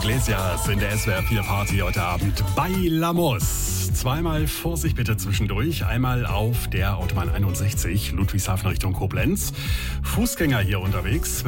Iglesias in der SWR 4 Party heute Abend bei Lamos. Zweimal Vorsicht bitte zwischendurch. Einmal auf der Autobahn 61, Ludwigshafen Richtung Koblenz. Fußgänger hier unterwegs.